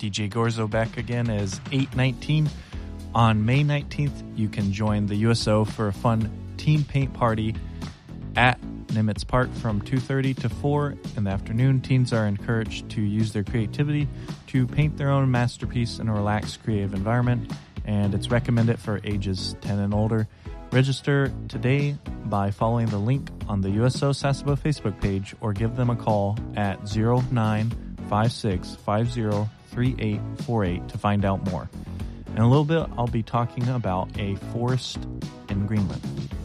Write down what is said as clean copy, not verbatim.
DJ Gorzo back again as 819. On May 19th, you can join the USO for a fun team paint party at Nimitz Park from 2:30 to 4 in the afternoon. Teens are encouraged to use their creativity to paint their own masterpiece in a relaxed, creative environment, and it's recommended for ages 10 and older. Register today by following the link on the USO Sasebo Facebook page or give them a call at 0956503848 to find out more. In a little bit, I'll be talking about a forest in Greenland.